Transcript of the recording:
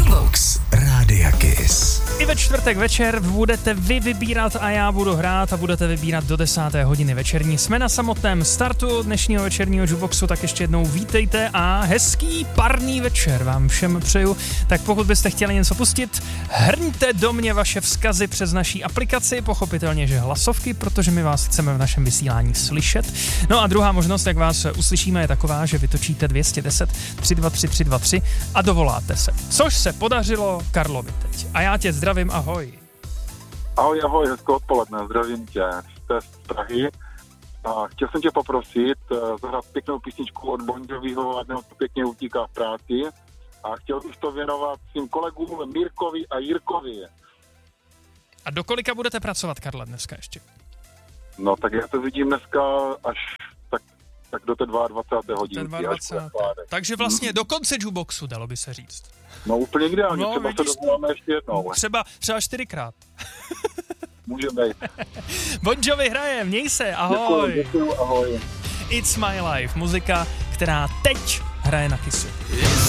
Jukebox Rádia Kiss. I ve čtvrtek večer budete vy vybírat a já budu hrát a budete vybírat do 10. hodiny večerní. Jsme na samotném startu dnešního večerního Jukeboxu, tak ještě jednou vítejte a hezký parný večer vám všem přeju. Tak pokud byste chtěli něco pustit, hrňte do mě vaše vzkazy přes naší aplikaci, pochopitelně, že hlasovky, protože my vás chceme v našem vysílání slyšet. No a druhá možnost, jak vás uslyšíme, je taková, že vytočíte 210 323 323 a dovoláte se. Což se podařilo Karlovi teď. A já tě zdravím, ahoj. Ahoj, hezké odpoledne, zdravím tě z Prahy. A chtěl jsem tě poprosit zahrát pěknou písničku od Bon Joviho, ať nám to pěkně utíká v práci. A chtěl bych to věnovat svým kolegům Mírkovi a Jirkovi. A do kolika budete pracovat, Karle, dneska ještě? No tak já to vidím dneska až tak do té 22. hodinky. 22. Takže vlastně do konce Jukeboxu, dalo by se říct. No úplně ideálně, No, třeba vidíš, se dovoláme ještě jednou. Třeba 4krát. Můžeme jít. Bon Jovi hraje, měj se, ahoj. Děkuju, ahoj. It's My Life, muzika, která teď hraje na Kissu.